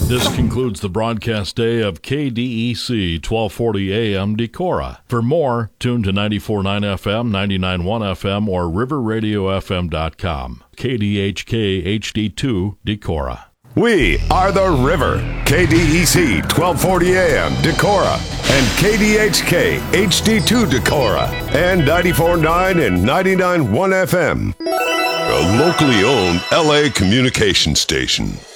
This concludes the broadcast day of KDEC 1240 AM Decorah. For more, tune to 94.9 FM, 99.1 FM, or riverradiofm.com. KDHK HD2 Decorah. We are the River, KDEC 1240 AM Decorah, and KDHK HD2 Decorah, and 94.9 and 99.1 FM. A locally owned LA communication station.